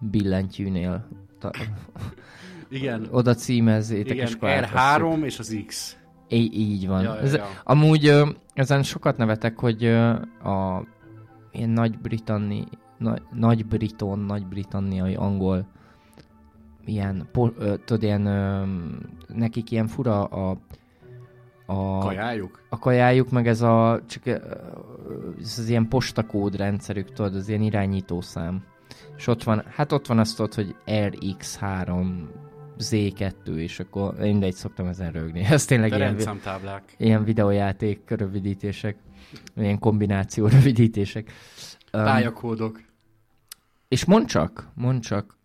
billentyűnél. Igen. Oda címezzétek. Igen, és akkor R3 és az X. Így van. Ja. Amúgy ezen sokat nevetek, hogy ilyen nagy-britanniai angol ilyen, tudod, ilyen nekik ilyen fura a kajájuk? A kajájuk, meg ez az ilyen postakód rendszerük, tudod, az ilyen irányítószám. És ott van azt tudod, hogy RX3 Z2, és akkor mindegy, szoktam ezen rögni. Ez tényleg ilyen videójáték rövidítések, ilyen kombináció rövidítések. Pályakódok. És mondd csak,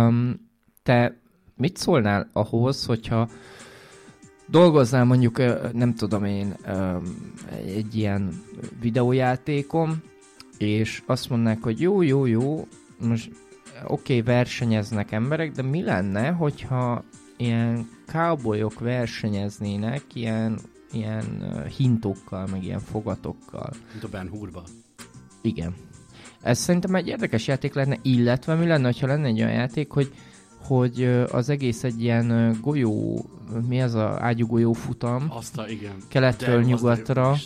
te mit szólnál ahhoz, hogyha dolgoznál mondjuk, nem tudom én, egy ilyen videójátékon, és azt mondnák, hogy jó, most oké, versenyeznek emberek, de mi lenne, hogyha ilyen cowboyok versenyeznének ilyen hintókkal, meg ilyen fogatokkal. Mint a Ben Hurban. Igen. Ez szerintem egy érdekes játék lenne, illetve mi lenne, ha lenne egy olyan játék, hogy az egész egy ilyen golyó, mi az a ágyúgolyó futam, igen. keletről nyugatra,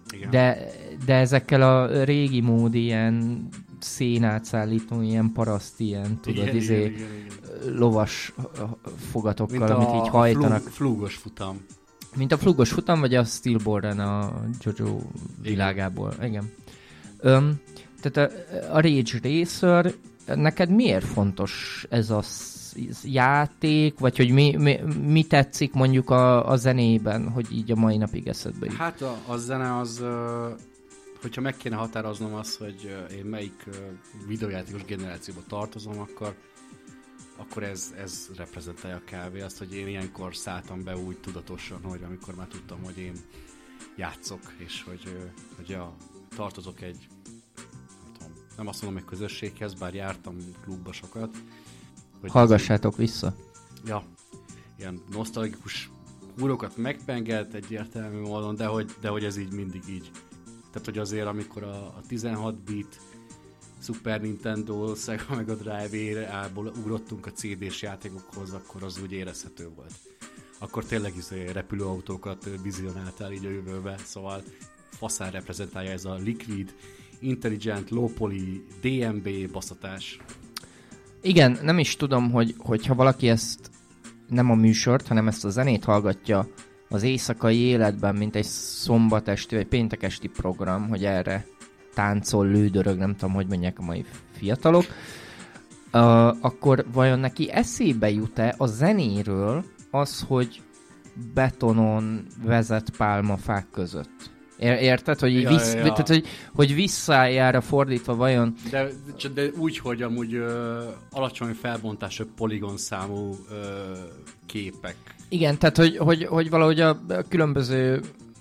de ezekkel a régi mód ilyen szénátszállító, ilyen paraszt, ilyen, tudod, igen. Lovas fogatokkal, mint amit így hajtanak. Flúgos futam. Mint a flúgos futam, vagy a Steelborn a JoJo világából. Igen. Tehát a Rage Racer, neked miért fontos ez a játék, vagy hogy mi tetszik mondjuk a zenében, hogy így a mai napig eszedbe jut? Hát a zene az, hogyha meg kéne határoznom azt, hogy én melyik videójátékos generációba tartozom, akkor ez reprezentálja kb. Azt, hogy én ilyenkor szálltam be úgy tudatosan, hogy amikor már tudtam, hogy én játszok, és hogy tartozok egy, nem azt mondom, egy közösséghez, bár jártam klubba sokat. Hallgassátok vissza. Ja, ilyen nosztalgikus húrokat megpengelt egyértelmű módon, de hogy ez így mindig így. Tehát, hogy azért, amikor a 16 bit Super Nintendo, Sega Mega Drive-ából ugrottunk a CD-s játékokhoz, akkor az úgy érezhető volt. Akkor tényleg repülőautókat vizionáltál így a jövőbe, szóval faszán reprezentálja ez a Liquid, Intelligent, Low Poly, DMB baszatás. Igen, nem is tudom, hogyha valaki ezt nem a műsort, hanem ezt a zenét hallgatja az éjszakai életben, mint egy szombatesti vagy péntekesti program, hogy erre táncol, lődörög, nem tudom, hogy mondják a mai fiatalok, akkor vajon neki eszébe jut-e a zenéről az, hogy betonon vezet pálmafák között? Érted? Hogy, tehát, hogy visszájára fordítva vajon... De úgy, hogy amúgy alacsony felbontású poligon számú képek. Igen, tehát hogy valahogy a különböző...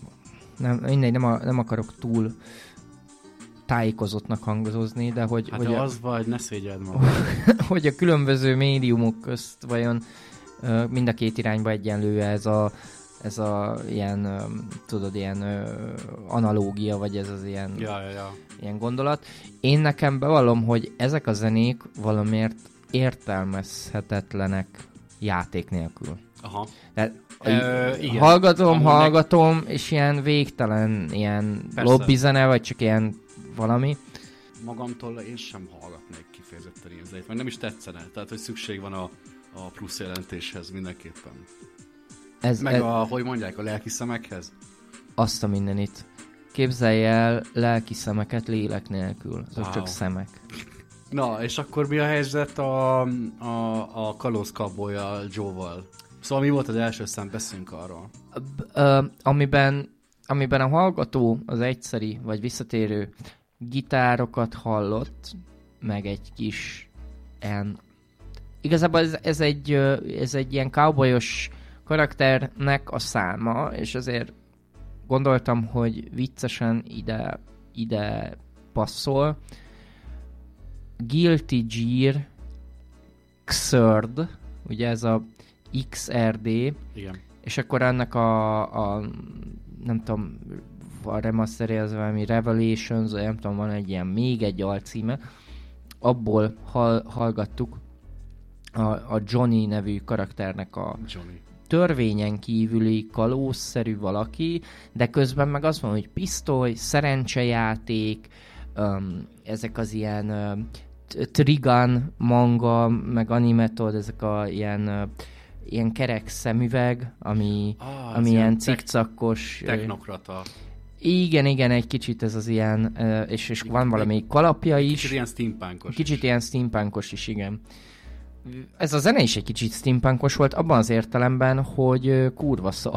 Nem akarok túl tájékozottnak hangozni, de hogy... Hát hogy az vagy, ne szégyeld magad. Hogy a különböző médiumok közt vajon mind a két irányba egyenlő ez a ilyen, tudod, ilyen analógia, vagy ez az ilyen, ilyen gondolat. Én nekem bevallom, hogy ezek a zenék valamiért értelmezhetetlenek játék nélkül. Aha. Tehát, igen. Hallgatom, és ilyen végtelen ilyen lobbizene, vagy csak ilyen valami. Magamtól én sem hallgatnék kifejezetten ilyen zenét, meg nem is tetszene. Tehát, hogy szükség van a plusz jelentéshez mindenképpen. Hogy mondják, a lelki szemekhez? Azt a mindenit. Képzelj el lelki szemeket lélek nélkül. Azok csak szemek. Na, és akkor mi a helyzet a kalóz cowboy-jal, Joe-val? Szóval mi volt az első szám? Beszéljünk arról. Amiben a hallgató az egyszeri, vagy visszatérő gitárokat hallott, meg egy kis igazából ez egy ilyen cowboyos karakternek a száma, és azért gondoltam, hogy viccesen ide passzol. Guilty Gear Xrd, ugye ez a XRD, igen. És akkor annak a nem tudom, a remasteré az valami Revelations, nem tudom, van egy ilyen még egy alcíme, abból hallgattuk a Johnny nevű karakternek a Johnny. törvényen kívüli kalózszerű valaki, de közben meg azt mondom, hogy pisztoly, szerencsejáték, ezek az ilyen Trigun manga, meg animetod, ezek a ilyen kerek szemüveg, ami ilyen cikcakos. Technokrata. Igen, egy kicsit ez az ilyen, és van valami kalapja is. Kicsit ilyen steampunkos. Kicsit ilyen steampunkos is, igen. Ez a zene is egy kicsit steampunkos volt, abban az értelemben, hogy kurva szar.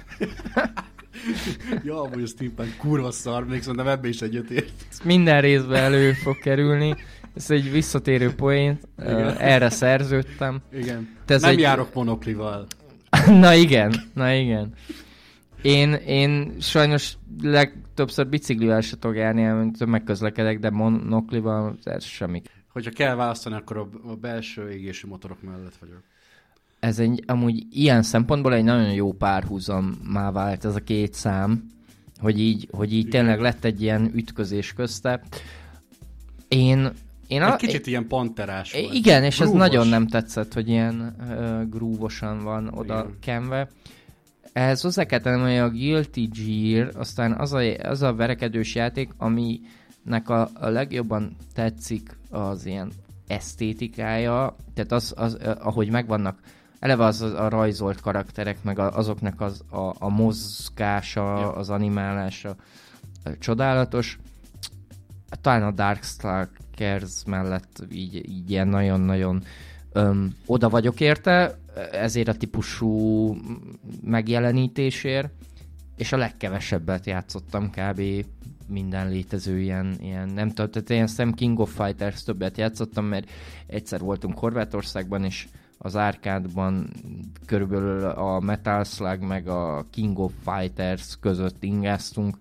Ja, amúgy a steampunk kurva szar, még szerintem ebbe is egyetért. Minden részben elő fog kerülni. Ez egy visszatérő poént, erre szerződtem. Igen. Nem járok monoklival. Na igen. Én sajnos legtöbbször biciklivel se tudok járni, megközlekedek, de monoklival ez semmi. Hogyha kell választani, akkor a belső égésű motorok mellett vagyok. Ez amúgy ilyen szempontból egy nagyon jó párhuzammá vált ez a két szám, hogy így tényleg lett egy ilyen ütközés közte. Egy kicsit ilyen panterás volt. Igen, és grúvos. Ez nagyon nem tetszett, hogy ilyen grúvosan van oda kenve. Ehhez hozzá kell tennem, hogy a Guilty Gear, aztán az a verekedős játék, aminek a legjobban tetszik az ilyen esztétikája, tehát az ahogy megvannak, eleve az a rajzolt karakterek, meg azoknak a mozgása, az animálása csodálatos. Talán a Darkstalkers mellett így ilyen nagyon-nagyon oda vagyok érte, ezért a típusú megjelenítésért, és a legkevesebbet játszottam kb. Minden létező ilyen nem tudom, tehát ilyen Sam King of Fighters többet játszottam, mert egyszer voltunk Horvátországban, és az árkádban körülbelül a Metal Slug meg a King of Fighters között ingáztunk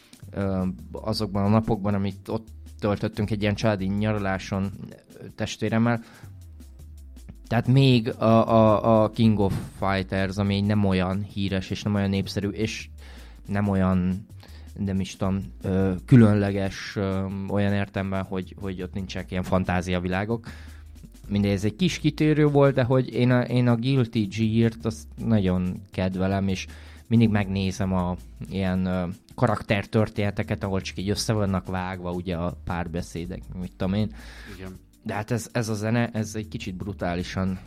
azokban a napokban, amit ott töltöttünk egy ilyen családi nyaraláson testvéremmel. Tehát még a King of Fighters, ami nem olyan híres, és nem olyan népszerű, és nem olyan, nem is tudom, különleges olyan értelemben, hogy ott nincsenek ilyen fantáziavilágok. Mindegy, ez egy kis kitérő volt, de hogy én a Guilty Gear-t azt nagyon kedvelem, és mindig megnézem a ilyen karaktertörténeteket, ahol csak így össze vannak vágva ugye a párbeszédek, mit tudom én. Igen. De hát ez a zene, ez egy kicsit brutálisan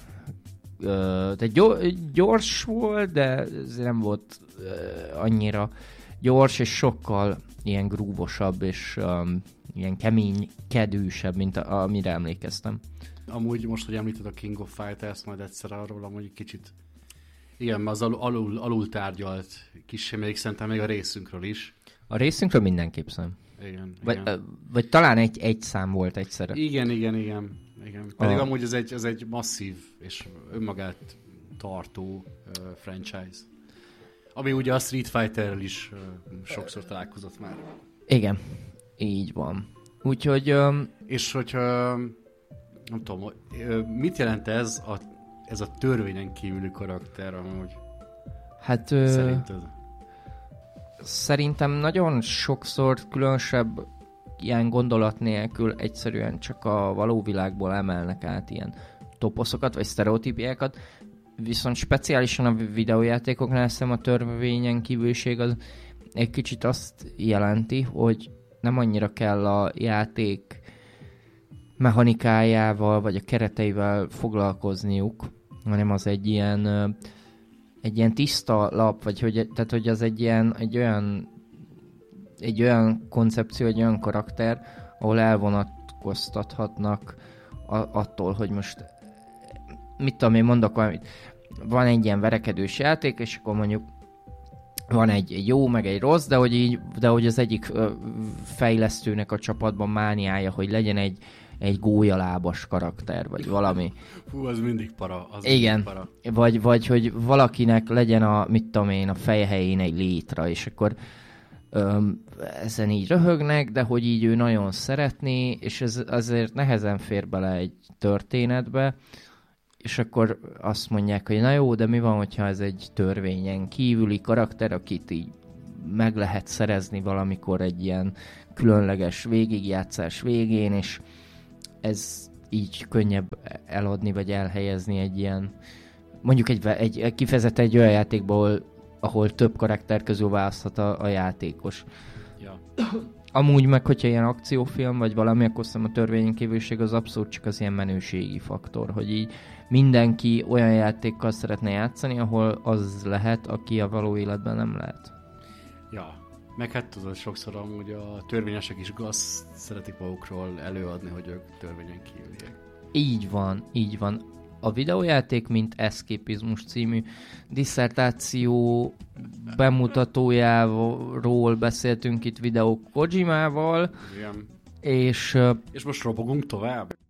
de gyors volt, de ez nem volt annyira gyors, és sokkal ilyen grúvosabb, és ilyen kemény, kedűsebb, mint amire emlékeztem. Amúgy most, hogy említed a King of Fighters, majd egyszer arról amúgy kicsit igen, az alul tárgyalt kissé még szerintem még a részünkről is. A részünkről mindenképp szem. Igen. Vagy talán egy szám volt egyszerre. Igen. Pedig amúgy ez egy masszív és önmagát tartó franchise. Ami ugye a Street Fighterrel is sokszor találkozott már. Igen, így van. Úgyhogy... És hogyha... Nem tudom, mit jelent ez a törvényen kívüli karakter amúgy? Hát... Szerinted? Szerintem nagyon sokszor különösebb ilyen gondolat nélkül egyszerűen csak a való világból emelnek át ilyen toposzokat, vagy sztereotípiákat, viszont speciálisan a videójátékoknál szem a törvényen kívüliség az egy kicsit azt jelenti, hogy nem annyira kell a játék mechanikájával, vagy a kereteivel foglalkozniuk, hanem az egy ilyen tiszta lap, vagy hogy az egy olyan koncepció, egy olyan karakter, ahol elvonatkoztathatnak attól, hogy most mit tudom én, mondok valamit. Van egy ilyen verekedős játék, és akkor mondjuk van egy jó, meg egy rossz, de hogy az egyik fejlesztőnek a csapatban mániája, hogy legyen egy gólyalábas karakter, vagy valami. Hú, az mindig para. Igen, mindig para. Vagy hogy valakinek legyen a feje helyén egy létra, és akkor ezen így röhögnek, de hogy így ő nagyon szeretné, és ez azért nehezen fér bele egy történetbe, és akkor azt mondják, hogy na jó, de mi van, hogyha ez egy törvényen kívüli karakter, akit így meg lehet szerezni valamikor egy ilyen különleges végigjátszás végén, és ez így könnyebb eladni, vagy elhelyezni egy ilyen, mondjuk kifejezetten egy olyan játékba, ahol több karakter közül választhat a játékos. Ja. Amúgy meg, hogyha ilyen akciófilm, vagy valami, akkor szerintem a törvényen kívüliség az abszolút csak az ilyen menőségi faktor, hogy így mindenki olyan játékkal szeretne játszani, ahol az lehet, aki a való életben nem lehet. Ja, meg hát tudod, sokszor amúgy a törvényesek is azt szeretik magukról előadni, hogy ők törvényen kívüliek. Így van, így van. A videójáték, mint Eszképizmus című disszertáció bemutatójáról beszéltünk itt videó Kojimával, Igen. és most robogunk tovább?